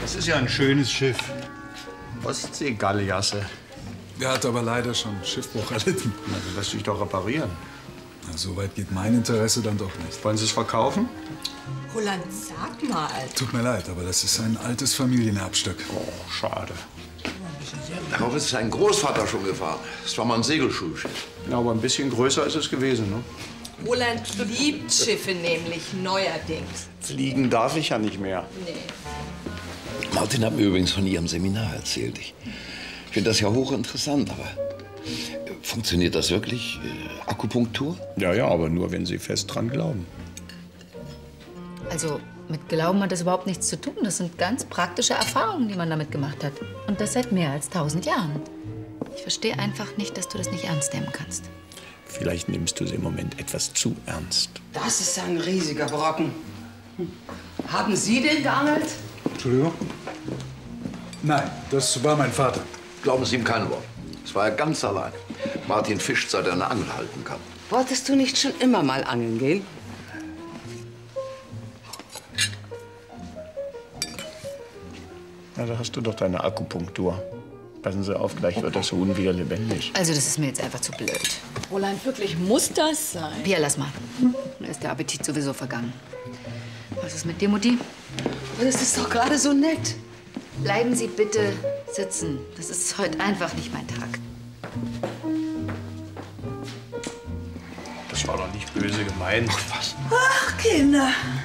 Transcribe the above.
Das ist ja ein schönes Schiff. Ostsee-Galliasse. Der hat aber leider schon Schiffbruch erlitten. Na, das lässt sich doch reparieren. Na, so weit geht mein Interesse dann doch nicht. Wollen Sie es verkaufen? Roland, sag mal. Tut mir leid, aber das ist ein altes Familienerbstück. Oh, schade. Darauf ist sein Großvater schon gefahren. Das war mal ein Segelschulschiff. Ja, aber ein bisschen größer ist es gewesen, ne? Roland liebt Schiffe nämlich neuerdings. Fliegen darf ich ja nicht mehr. Nee. Martin hat mir übrigens von Ihrem Seminar erzählt. Ich finde das ja hochinteressant, aber funktioniert das wirklich? Akupunktur? Ja, aber nur, wenn Sie fest dran glauben. Also mit Glauben hat das überhaupt nichts zu tun. Das sind ganz praktische Erfahrungen, die man damit gemacht hat. Und das seit mehr als 1000 Jahren. Ich verstehe einfach nicht, dass du das nicht ernst nehmen kannst. Vielleicht nimmst du sie im Moment etwas zu ernst. Das ist ein riesiger Brocken. Haben Sie den geangelt? Entschuldigung? Nein, das war mein Vater. Glauben Sie ihm kein Wort. Das war er ganz allein. Martin fischt, seit er eine Angel halten kann. Wolltest du nicht schon immer mal angeln gehen? Na, da hast du doch deine Akupunktur. Passen Sie auf, gleich wird das Huhn wieder lebendig. Also das ist mir jetzt einfach zu blöd. Roland, wirklich, muss das sein? Pia, lass mal. Dann ist der Appetit sowieso vergangen. Was ist mit dir, Mutti? Aber das ist doch gerade so nett. Bleiben Sie bitte sitzen. Das ist heute einfach nicht mein Tag. Das war doch nicht böse gemeint. Was? Ach, Kinder.